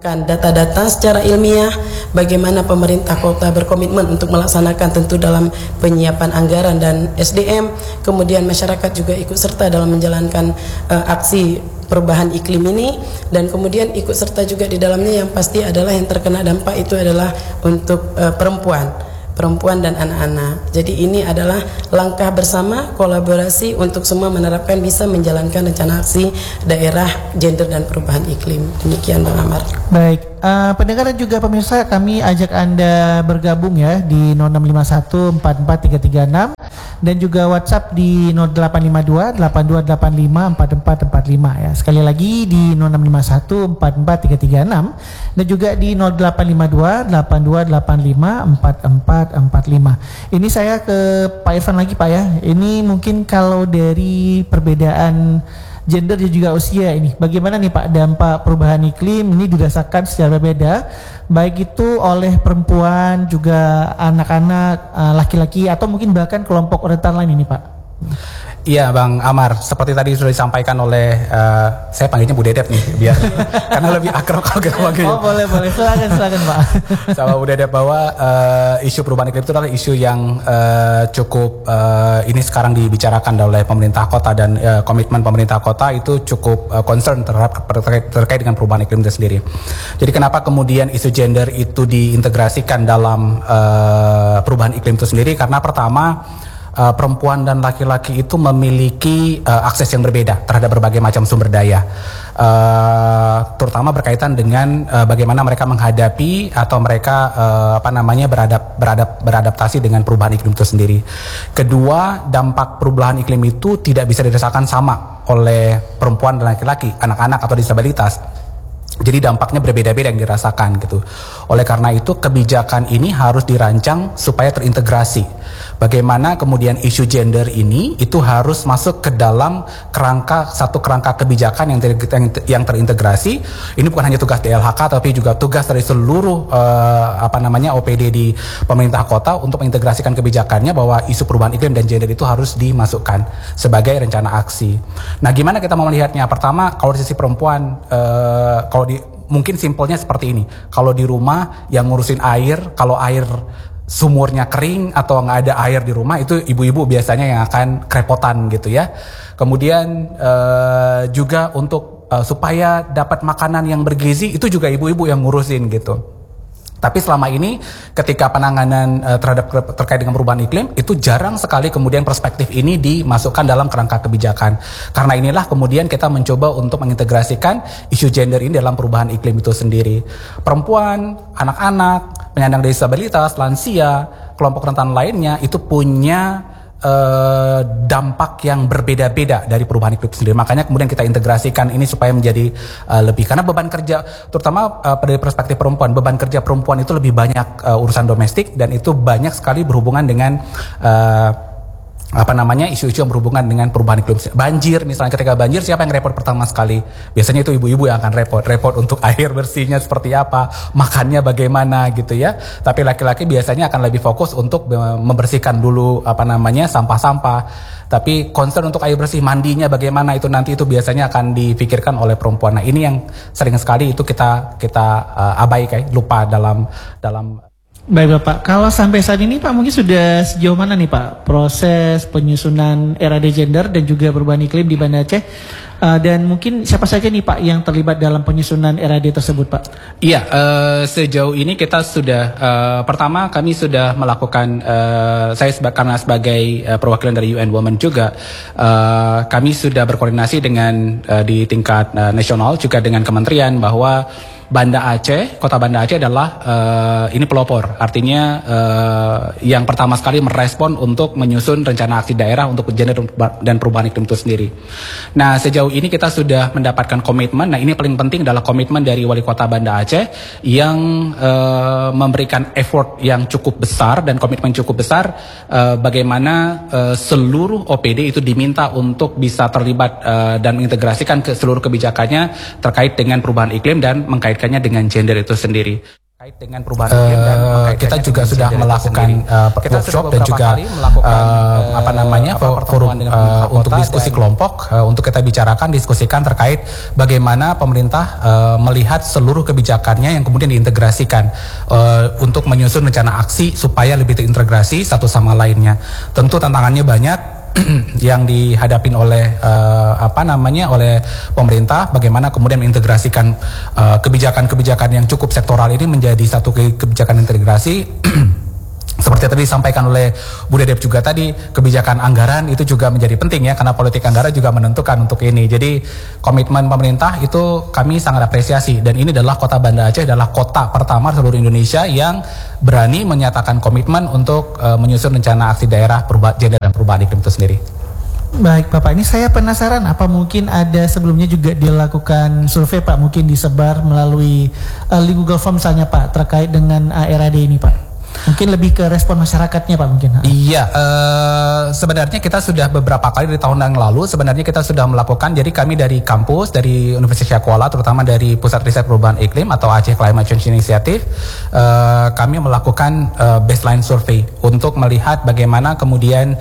mengumpulkan data-data secara ilmiah, bagaimana pemerintah kota berkomitmen untuk melaksanakan tentu dalam penyiapan anggaran dan SDM, kemudian masyarakat juga ikut serta dalam menjalankan aksi perubahan iklim ini, dan kemudian ikut serta juga di dalamnya yang pasti adalah yang terkena dampak itu adalah untuk perempuan dan anak-anak. Jadi ini adalah langkah bersama kolaborasi untuk semua menerapkan bisa menjalankan rencana aksi daerah gender dan perubahan iklim. Demikian Bang Amar. Baik, pendengar dan juga pemirsa, kami ajak Anda bergabung ya di 0651 44336 dan juga WhatsApp di 0852 8285 4445 ya. Sekali lagi di 0651 44336 dan juga di 0852 8285 4445. Ini saya ke Pak Irfan lagi Pak ya. Ini mungkin kalau dari perbedaan gender dan juga usia ini, bagaimana nih Pak dampak perubahan iklim ini dirasakan secara berbeda, baik itu oleh perempuan, juga anak-anak, laki-laki, atau mungkin bahkan kelompok rentan lain ini Pak? Iya Bang Amar, seperti tadi sudah disampaikan oleh saya panggilnya Bu Dedep nih biar karena lebih akrab kalau kita panggilnya. Oh boleh silakan Pak. Sama Bu Dedep bahwa isu perubahan iklim itu adalah isu yang cukup ini sekarang dibicarakan oleh pemerintah kota, dan komitmen pemerintah kota itu cukup concern terkait dengan perubahan iklim itu sendiri. Jadi kenapa kemudian isu gender itu diintegrasikan dalam perubahan iklim itu sendiri? Karena pertama, perempuan dan laki-laki itu memiliki akses yang berbeda terhadap berbagai macam sumber daya, terutama berkaitan dengan bagaimana mereka menghadapi atau mereka beradaptasi dengan perubahan iklim itu sendiri. Kedua, dampak perubahan iklim itu tidak bisa dirasakan sama oleh perempuan dan laki-laki, anak-anak atau disabilitas. Jadi dampaknya berbeda-beda yang dirasakan gitu. Oleh karena itu kebijakan ini harus dirancang supaya terintegrasi. Bagaimana kemudian isu gender ini itu harus masuk ke dalam satu kerangka kebijakan yang terintegrasi. Ini bukan hanya tugas DLHK tapi juga tugas dari seluruh OPD di pemerintah kota untuk mengintegrasikan kebijakannya bahwa isu perubahan iklim dan gender itu harus dimasukkan sebagai rencana aksi. Nah, gimana kita mau melihatnya? Pertama, kalau di sisi perempuan, mungkin simpelnya seperti ini. Kalau di rumah yang ngurusin air, kalau air sumurnya kering atau nggak ada air di rumah, itu ibu-ibu biasanya yang akan kerepotan gitu ya. Kemudian juga untuk supaya dapat makanan yang bergizi, itu juga ibu-ibu yang ngurusin gitu. Tapi selama ini ketika penanganan terkait dengan perubahan iklim itu jarang sekali kemudian perspektif ini dimasukkan dalam kerangka kebijakan. Karena inilah kemudian kita mencoba untuk mengintegrasikan isu gender ini dalam perubahan iklim itu sendiri. Perempuan, anak-anak, penyandang disabilitas, lansia, kelompok rentan lainnya itu punya dampak yang berbeda-beda dari perubahan iklim sendiri. Makanya kemudian kita integrasikan ini supaya menjadi lebih, karena beban kerja terutama dari perspektif perempuan, beban kerja perempuan itu lebih banyak urusan domestik, dan itu banyak sekali berhubungan dengan isu-isu yang berhubungan dengan perubahan iklim. Banjir misalnya, ketika banjir siapa yang repot pertama sekali? Biasanya itu ibu-ibu yang akan repot untuk air bersihnya seperti apa, makannya bagaimana gitu ya. Tapi laki-laki biasanya akan lebih fokus untuk membersihkan dulu sampah-sampah. Tapi concern untuk air bersih, mandinya bagaimana, itu nanti itu biasanya akan dipikirkan oleh perempuan. Nah, ini yang sering sekali itu kita abaikan, lupa dalam. Baik Bapak, kalau sampai saat ini Pak mungkin sudah sejauh mana nih Pak proses penyusunan RAD gender dan juga perubahan iklim di Banda Aceh, dan mungkin siapa saja nih Pak yang terlibat dalam penyusunan RAD tersebut Pak? Iya, sejauh ini kita sudah pertama kami sudah melakukan, saya karena sebagai perwakilan dari UN Women juga, kami sudah berkoordinasi dengan di tingkat nasional juga dengan kementerian bahwa Banda Aceh, kota Banda Aceh adalah ini pelopor, artinya yang pertama sekali merespon untuk menyusun rencana aksi daerah untuk gender dan perubahan iklim itu sendiri. Nah, sejauh ini kita sudah mendapatkan komitmen. Nah, ini paling penting adalah komitmen dari Wali Kota Banda Aceh yang memberikan effort yang cukup besar dan komitmen cukup besar, bagaimana seluruh OPD itu diminta untuk bisa terlibat dan mengintegrasikan ke seluruh kebijakannya terkait dengan perubahan iklim dan mengkaitkannya dengan gender itu sendiri. Terkait dengan perubahan iklim dan kita juga sudah melakukan workshop dan juga forum untuk diskusi kelompok untuk kita diskusikan terkait bagaimana pemerintah melihat seluruh kebijakannya yang kemudian diintegrasikan untuk menyusun rencana aksi supaya lebih terintegrasi satu sama lainnya. Tentu tantangannya banyak yang dihadapin oleh oleh pemerintah, bagaimana kemudian mengintegrasikan kebijakan-kebijakan yang cukup sektoral ini menjadi satu kebijakan integrasi. Seperti tadi disampaikan oleh Bu Dedep juga tadi, kebijakan anggaran itu juga menjadi penting ya, karena politik anggaran juga menentukan untuk ini. Jadi komitmen pemerintah itu kami sangat apresiasi, dan ini adalah kota Banda Aceh adalah kota pertama seluruh Indonesia yang berani menyatakan komitmen untuk menyusun rencana aksi daerah gender dan perubahan iklim itu sendiri. Baik Bapak, ini saya penasaran apa mungkin ada sebelumnya juga dilakukan survei Pak, mungkin disebar melalui Google Form misalnya Pak, terkait dengan ARAD ini Pak? Mungkin lebih ke respon masyarakatnya Pak mungkin. Iya, sebenarnya kita sudah beberapa kali di tahun yang lalu sebenarnya kita sudah melakukan. Jadi kami dari kampus, dari Universitas Syakuala, terutama dari Pusat Riset Perubahan Iklim atau Aceh Climate Change Initiative, kami melakukan baseline survey untuk melihat bagaimana kemudian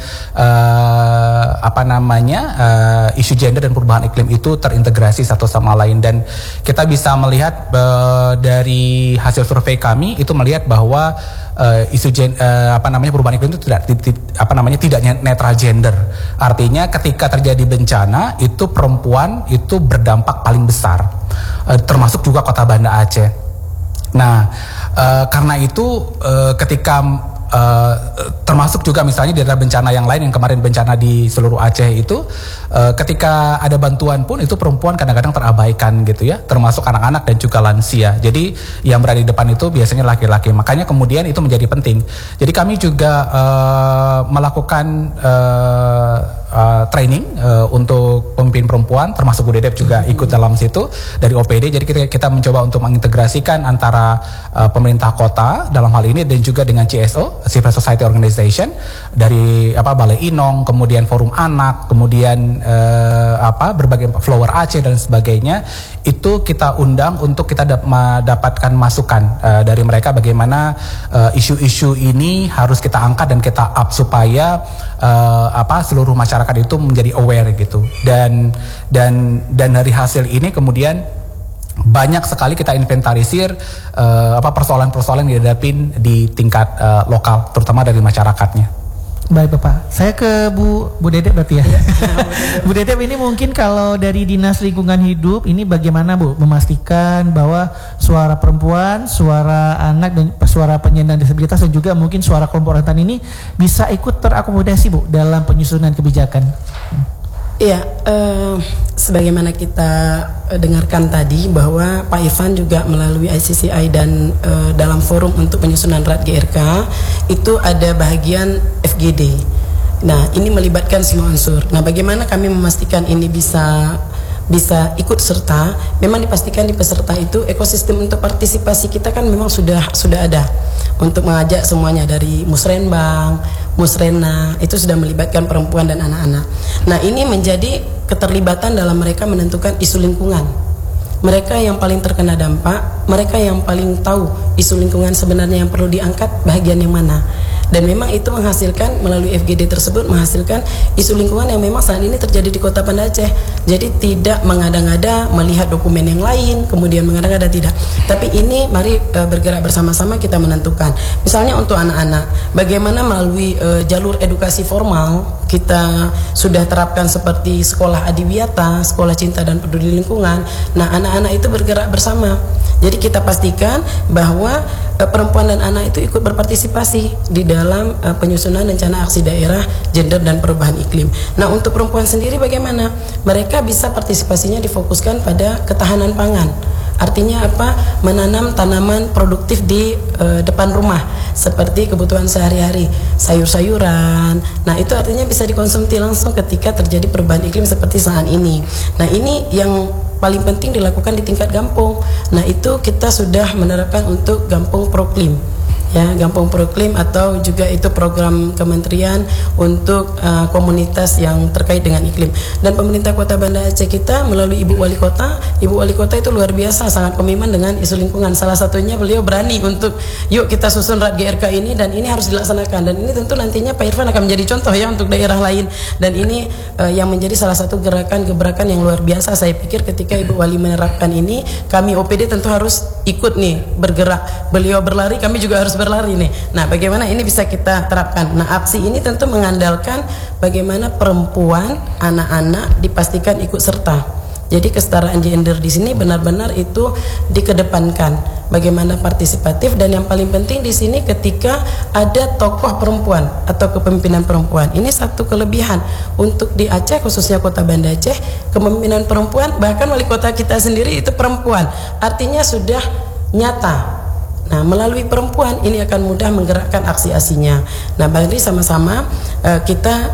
isu gender dan perubahan iklim itu terintegrasi satu sama lain. Dan kita bisa melihat dari hasil survei kami itu melihat bahwa isu perubahan iklim itu tidak netral gender. Artinya ketika terjadi bencana itu perempuan itu berdampak paling besar, termasuk juga kota Banda Aceh. Nah, karena itu ketika termasuk juga misalnya di daerah bencana yang lain yang kemarin bencana di seluruh Aceh itu, ketika ada bantuan pun itu perempuan kadang-kadang terabaikan gitu ya, termasuk anak-anak dan juga lansia. Jadi yang berada di depan itu biasanya laki-laki. Makanya kemudian itu menjadi penting. Jadi kami juga melakukan training untuk pemimpin perempuan, termasuk Bu Dedep juga ikut dalam situ dari OPD. Jadi kita mencoba untuk mengintegrasikan antara pemerintah kota dalam hal ini dan juga dengan CSO, Civil Society Organization, dari Balai Inong, kemudian Forum Anak, kemudian berbagai Flower Aceh dan sebagainya. Itu kita undang untuk kita mendapatkan masukan dari mereka bagaimana isu-isu ini harus kita angkat dan kita up supaya seluruh masyarakat itu menjadi aware gitu. Dan dari hasil ini kemudian banyak sekali kita inventarisir persoalan-persoalan yang dihadapin di tingkat lokal, terutama dari masyarakatnya. Baik Bapak, saya ke Bu Dedep berarti ya. Bu Dedep, ini mungkin kalau dari Dinas Lingkungan Hidup ini bagaimana Bu memastikan bahwa suara perempuan, suara anak dan suara penyandang disabilitas dan juga mungkin suara kelompok rentan ini bisa ikut terakomodasi Bu dalam penyusunan kebijakan? Iya, sebagaimana kita dengarkan tadi bahwa Pak Irfan juga melalui ICCI dan dalam forum untuk penyusunan RAD GRK itu ada bahagian FGD. Nah, ini melibatkan semua unsur. Nah, bagaimana kami memastikan ini bisa ikut serta? Memang dipastikan di peserta itu ekosistem untuk partisipasi kita kan memang sudah ada untuk mengajak semuanya dari Musrenbang, Musrena, itu sudah melibatkan perempuan dan anak-anak. Nah, ini menjadi keterlibatan dalam mereka menentukan isu lingkungan. Mereka yang paling terkena dampak, mereka yang paling tahu isu lingkungan sebenarnya yang perlu diangkat bahagian yang mana. Dan memang itu menghasilkan melalui FGD tersebut menghasilkan isu lingkungan yang memang saat ini terjadi di Kota Banda Aceh. Jadi tidak mengada-ngada melihat dokumen yang lain kemudian mengada-ngada, tidak. Tapi ini mari bergerak bersama-sama kita menentukan. Misalnya untuk anak-anak, bagaimana melalui jalur edukasi formal kita sudah terapkan seperti sekolah adiwiyata, sekolah cinta dan peduli lingkungan. Nah, anak-anak itu bergerak bersama. Jadi kita pastikan bahwa perempuan dan anak itu ikut berpartisipasi di dalam penyusunan rencana aksi daerah gender dan perubahan iklim. Nah, untuk perempuan sendiri bagaimana? Mereka bisa partisipasinya difokuskan pada ketahanan pangan. Artinya apa? Menanam tanaman produktif di depan rumah seperti kebutuhan sehari-hari, sayur-sayuran. Nah, itu artinya bisa dikonsumsi langsung ketika terjadi perubahan iklim seperti saat ini. Nah, ini yang paling penting dilakukan di tingkat gampung. Nah, itu kita sudah menerapkan untuk Gampung Proklim. ya, Gampung Proklim, atau juga itu program kementerian untuk komunitas yang terkait dengan iklim. Dan pemerintah Kota Banda Aceh kita melalui Ibu Wali Kota itu luar biasa, sangat komitmen dengan isu lingkungan. Salah satunya beliau berani untuk yuk kita susun RAT GRK ini, dan ini harus dilaksanakan, dan ini tentu nantinya Pak Irfan akan menjadi contoh ya untuk daerah lain, dan ini yang menjadi salah satu gebrakan yang luar biasa. Saya pikir ketika Ibu Wali menerapkan ini, kami OPD tentu harus ikut nih bergerak. Beliau berlari, kami juga harus berlari nih. Nah, bagaimana ini bisa kita terapkan? Nah, aksi ini tentu mengandalkan bagaimana perempuan, anak-anak dipastikan ikut serta. Jadi kesetaraan gender di sini benar-benar itu dikedepankan. Bagaimana partisipatif, dan yang paling penting di sini ketika ada tokoh perempuan atau kepemimpinan perempuan. Ini satu kelebihan untuk di Aceh, khususnya Kota Banda Aceh, kepemimpinan perempuan, bahkan wali kota kita sendiri itu perempuan. Artinya sudah nyata. Nah, melalui perempuan ini akan mudah menggerakkan aksi-aksinya. Nah, mari sama-sama kita